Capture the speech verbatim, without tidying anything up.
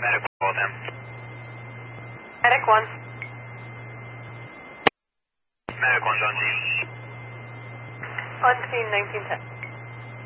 Medic called him. Medic one. Medic one's on scene. On scene nineteen ten.